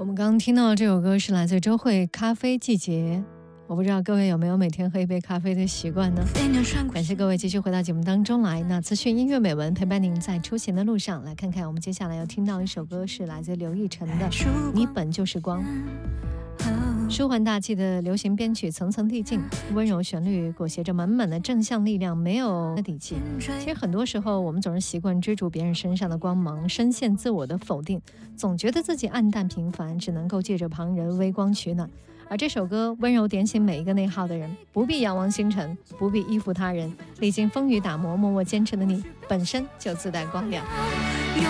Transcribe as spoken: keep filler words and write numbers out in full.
我们刚刚听到的这首歌是来自周蕙《咖啡季节》，我不知道各位有没有每天喝一杯咖啡的习惯呢？感谢各位继续回到节目当中来。那资讯音乐美文陪伴您在出行的路上，来看看我们接下来要听到一首歌是来自刘奕晨的《你本就是光》。舒缓大气的流行编曲，层层递进，温柔旋律裹挟着满满的正向力量，没有底气。其实很多时候我们总是习惯追逐别人身上的光芒，深陷自我的否定，总觉得自己暗淡平凡，只能够借着旁人微光取暖。而这首歌温柔点醒每一个内耗的人，不必仰望星辰，不必依附他人，历经风雨打磨，默默坚持的你本身就自带光亮。